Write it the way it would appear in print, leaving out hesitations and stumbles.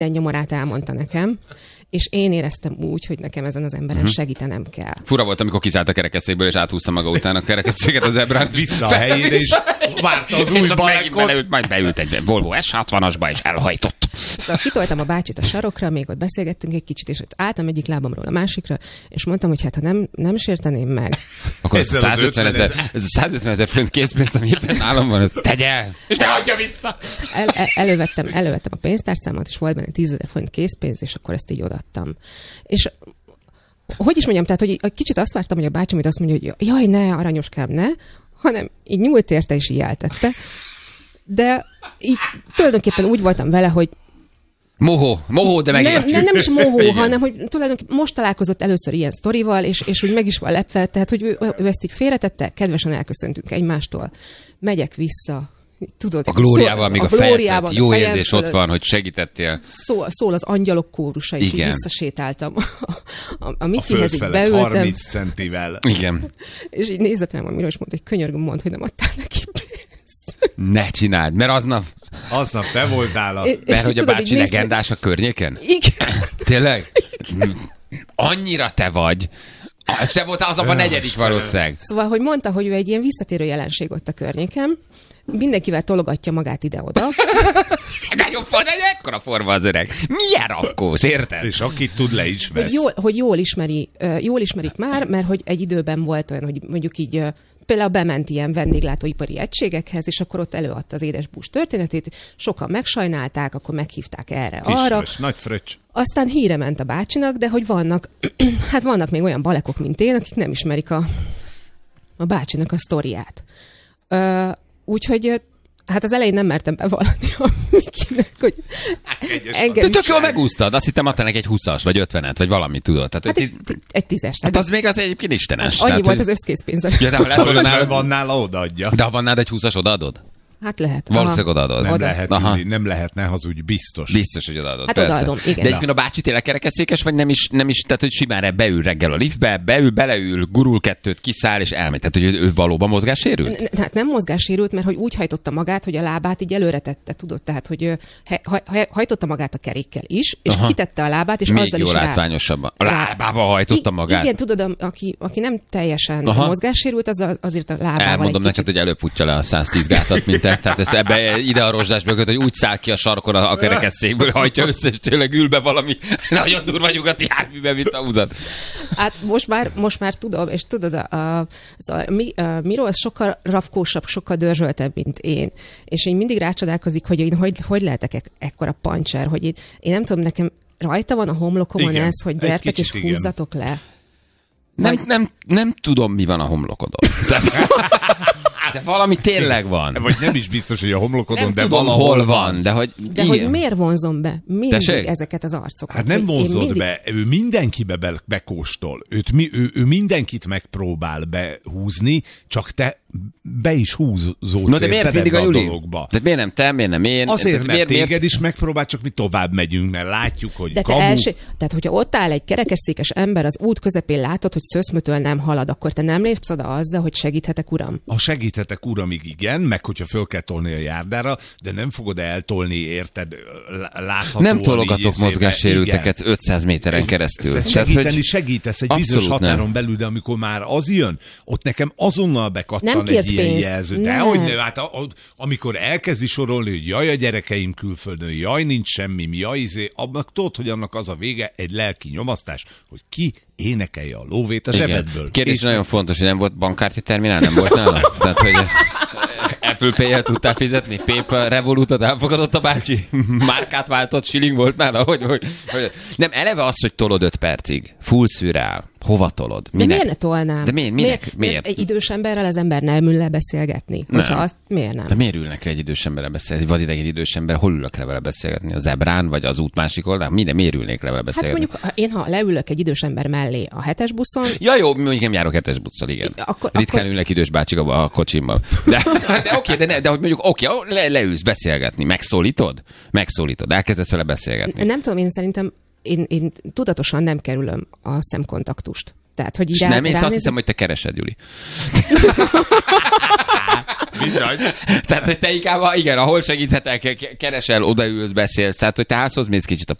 nyomorát elmondta nekem, és én éreztem úgy, hogy nekem ezen az emberen segítenem kell. Fura volt, amikor kiszállt a kerekesszékből, és áthúzta maga után a kerekesszéket az zebrán. Vissza a helyére, és várta az új barekot. Majd beült egy Volvo S60-asba, és elhajtott. Szóval kitoltam a bácsit a sarokra, még ott beszélgettünk egy kicsit, és ott álltam egyik lábamról a másikra, és mondtam, hogy hát ha nem sérteném meg. Akkor ez a 150 000 forint készpénz, ami éppen nálam van, ez tegye el, és ne hagyja vissza. Elővettem a pénztárcámat, és volt benne 10 000 forint készpénz, és akkor ezt így odaadtam. És hogy is mondjam, tehát, hogy egy kicsit azt vártam, hogy a bácsi majd azt mondja, hogy jaj, ne, aranyoskám, ne, hanem így nyúlt érte és így eltette. De így tulajdonképpen úgy voltam vele, hogy Mohó, de megértjük. Nem is mohó, hanem hogy tulajdonképpen most találkozott először ilyen sztorival, és úgy meg is van lepve, tehát hogy ő ezt így félretette, kedvesen elköszöntünk egymástól. Megyek vissza. Tudod, a glóriával, még a glóriával, jó érzés ott van, hogy segítettél. Szól az angyalok kórusa, és így visszasétáltam. A Mikihez így beültem. 30 centivel. Igen. És így nézett rám a Miro, és mondta, hogy könyörgöm, mondd, hogy nem adtál neki pénzt. Ne csináld, mert aznap te voltál a... Mert hogy a bácsi legendás a környéken? Igen. Tényleg? Annyira te vagy. És te voltál azonban a negyedik valószínűleg. Szóval, hogy mondta, hogy ő egy ilyen visszatérő jelenség ott a környéken, mindenkivel tologatja magát ide-oda. Nagyon ekkora forma az öreg. Milyen rafkós, érted? És akit tud, le is vesz. Hogy jól ismerik már, mert hogy egy időben volt olyan, hogy mondjuk így például bement ilyen vendéglátóipari egységekhez, és akkor ott előadta az édesbús történetét, sokan megsajnálták, akkor meghívták erre-arra. Nagy fröccs. Aztán híre ment a bácsinak, de hogy vannak még olyan balekok, mint én, akik nem ismerik a bácsinak a sztoriát. Úgyhogy hát az elején nem mertem bevallani a Mikinek, hogy engem... De tök jól megúsztad, azt hittem adta neki egy 20-as, vagy 50-et, vagy valamit tudod. Tehát, hát egy 10-es. Hát az még az egyébként istenes. Annyi tehát, volt az összkészpénz. Ja, de van nála, odaadja. De ha van nálad egy 20-as, odaadod? Hát lehet. Valószínűleg odaadod. Nem lehet, ne hazudj, biztos. Biztos, hogy odaadod. Hát odaadom, igen. De egyébként a bácsi tényleg kerekesszékes, vagy nem is, tehát hogy simán beül reggel a liftbe, beleül, gurul kettőt, kiszáll, és elmegy. Tehát, hogy ő valóban mozgássérült? Hát nem mozgássérült, mert hogy úgy hajtotta magát, hogy a lábát így előre tette, tudod? Tehát, hogy hajtotta magát a kerékkel is, és kitette a lábát, és még azzal is látványosabban. A lábába hajtotta magát. Igen, tudod, aki nem teljesen mozgássérült, azért a lábával. Elmondom neked, hogy előbb futja le a 110 gátat, mint tehát ez ebbe ide a rozsdás mögött, hogy úgy száll ki a sarkon a kerekesszékből, hajtja össze, és tényleg ül be valami nagyon durva nyugati járműbe, mint a húzat. Hát most már tudom, és tudod, Miro az sokkal rafkósabb, sokkal dörzsöltebb, mint én. És én mindig rácsodálkozik, hogy én hogy lehetek ekkora pancser, hogy én nem tudom, nekem rajta van a homlokomon ez, hogy gyertek és húzzatok le. Nem tudom, mi van a homlokodon. De valami tényleg van. Vagy nem is biztos, hogy a homlokodon, nem de tudom, valahol van. De hogy miért vonzom be mindig ezeket az arcokat? Hát nem vonzod be, ő mindenkibe bekóstol. Ő mindenkit megpróbál behúzni, csak te be is húzódsz de miért mindig a Juli? Dologba. Tehát miért nem te, miért nem én? Azért, mert téged is megpróbál, csak mi tovább megyünk, mert látjuk, hogy de tehát, hogyha ott áll egy kerekesszékes ember az út közepén, látod, hogy szöszmötől nem halad, akkor te nem lépsz oda azzal, hogy segíthetek, uram? Ha segíthetek, uram, igen, meg hogyha föl kell tolni a járdára, de nem fogod eltolni, érted, láthatóan. Nem tologatok mozgássérülteket 500 méteren keresztül. Segítesz egy bizonyos határon belül, de amikor már az jön, ott nekem azonnal bekattan egy ilyen jelző. De hogy ne, hát amikor elkezdi sorolni, hogy jaj, a gyerekeim külföldön, jaj, nincs semmi, jaj, annak tudod, hogy annak az a vége, egy lelki nyomasztás, hogy ki énekelje a lóvét a zsebedből. Kérdés nagyon fontos, hogy nem volt bankkártya terminál, nem volt nála? Tehát, hogy Apple Pay-jel tudtál fizetni? PayPal, Revolutot elfogadott a bácsi? Márkát váltott, shilling volt nála? Hogy... Nem, eleve az, hogy tolod 5 percig. Full szürreál. Hova tolod? De miért ne tolnám? De miért? Egy idős emberrel az ember nem ül le beszélgetni. Miért nem? De miért ülnek egy idős emberrel beszélgetni? Vagy idegen idős ember, hol ülök le vele beszélgetni? A zebrán, vagy az út másik oldalán? Miért ülnék le vele beszélgetni? Hát mondjuk, én ha leülök egy idős ember mellé a 7-es buszon... Ja jó, mondjuk nem járok 7-es busszal, igen. Ritkán ülnek idős bácsik a kocsimmal. De oké, de hogy mondjuk leülsz beszélgetni, megszólítod, elkezdesz vele beszélgetni. Nem tudom, én szerintem én tudatosan nem kerülöm a szemkontaktust. Tehát, hogy és nem, én azt hiszem, hogy te keresed, Juli. Tehát, hogy te inkább, igen, ahol segíthetek, keresel, odaülsz, beszélsz, tehát, hogy te házhoz mész kicsit a